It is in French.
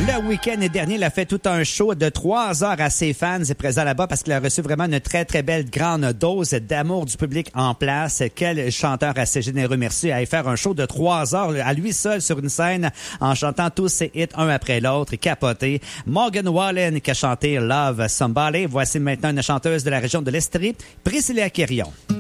Le week-end dernier, il a fait tout un show de 3 heures à ses fans présents là-bas parce qu'il a reçu vraiment une très, très belle grande dose d'amour du public en place. Quel chanteur assez généreux, merci, à y faire un show de 3 heures à lui seul sur une scène en chantant tous ses hits un après l'autre, capoté. Morgan Wallen qui a chanté Love Somebody. Voici maintenant une chanteuse de la région de l'Estrie, Priscilla Quirion.